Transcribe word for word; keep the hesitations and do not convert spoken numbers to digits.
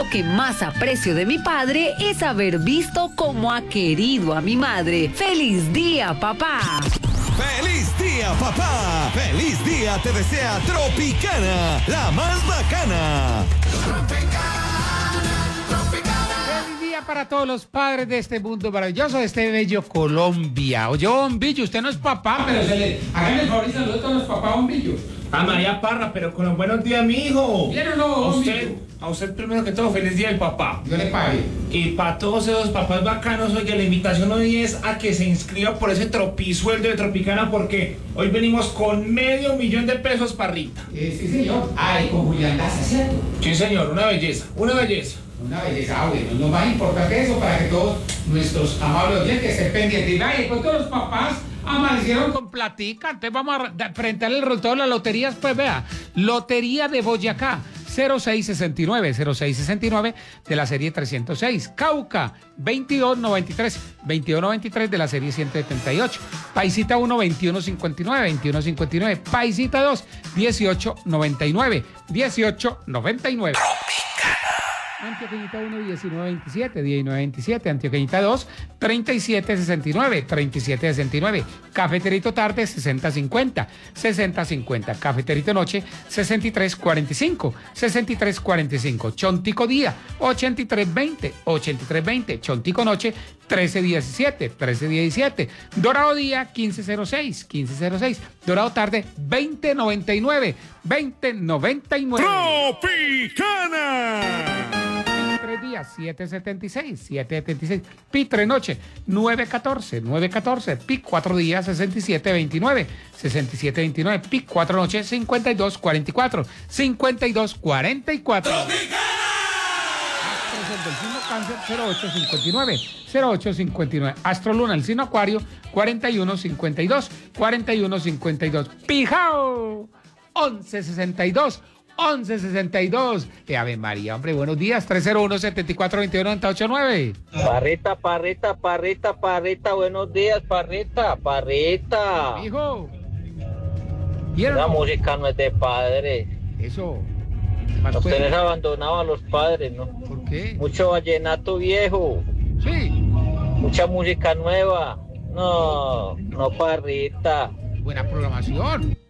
lo que más aprecio de mi padre es haber visto cómo ha querido a mi madre. ¡Feliz día, papá! ¡Feliz día, papá! ¡Feliz día te desea Tropicana, la más bacana! Tropicana, Tropicana. Feliz día para todos los padres de este mundo maravilloso, de este bello Colombia. Oye, Bombillo, usted no es papá, pero se le... Háganle el favor y saludos a todos los papás, Bombillo. A María Parra, pero con los buenos días, mi hijo. ¿Bien o no, a usted, Bombillo? a usted primero que todo, feliz día del papá. Yo le pagué. Y para todos esos papás bacanos, oye, la invitación hoy es a que se inscriba por ese tropisueldo de Tropicana, porque hoy venimos con medio millón de pesos, Parrita. Eh, sí, señor. Ay, con Julián Daza, ¿cierto? Sí, señor, una belleza, una belleza. Una belleza, ah, bueno, lo más importante es eso, para que todos nuestros amables oyentes estén pendientes. Y vaya, con todos los papás amanecieron con platica. Entonces vamos a frente al resultado de las loterías, pues vea, Lotería de Boyacá, cero seis sesenta y nueve, cero seis sesenta y nueve de la serie trescientos seis. Cauca, veintidós noventa y tres, veintidós noventa y tres de la serie ciento setenta y ocho. Paisita uno, veintiuno cincuenta y nueve, veintiuno cincuenta y nueve. Paisita dos, dieciocho noventa y nueve, dieciocho noventa y nueve. Antioqueñita uno, diecinueve veintisiete, diecinueve veintisiete. Antioqueñita dos, treinta y siete sesenta y nueve, treinta y siete sesenta y nueve. Cafeterito tarde, sesenta cincuenta, sesenta cincuenta. Cafeterito noche, sesenta y tres cuarenta y cinco, sesenta y tres cuarenta y cinco. Chontico día, ochenta y tres veinte, ochenta y tres veinte. Chontico noche, trece diecisiete, trece diecisiete. Dorado día, quince cero seis, quince cero seis. Dorado tarde, veinte noventa y nueve, veinte noventa y nueve. ¡Tropicana! Tres días, siete setenta y seis, siete setenta y seis. Pi tres noche, nueve catorce, nueve catorce. Pi cuatro días, sesenta y siete veintinueve, sesenta y siete veintinueve. Pi cuatro noche, cincuenta y dos cuarenta y cuatro, cincuenta y dos cuarenta y cuatro. Astros del signo Cáncer, cero ocho cincuenta y nueve, cero ocho cincuenta y nueve. Astro Luna, el signo Acuario, cuarenta y uno cincuenta y dos, cuarenta y uno cincuenta y dos. Pijao, once sesenta y dos. once sesenta y dos. Eh, Ave María, hombre, buenos días. tres cero uno, setenta y cuatro veintidós noventa y ocho nueve. Parrita, parrita, parrita, parrita. Buenos días, parrita, parrita. Hijo. La música no es de padre. Eso. Ustedes abandonaban a los padres, ¿no? ¿Por qué? Mucho vallenato viejo. Sí. Mucha música nueva. No, no, parrita. Buena programación.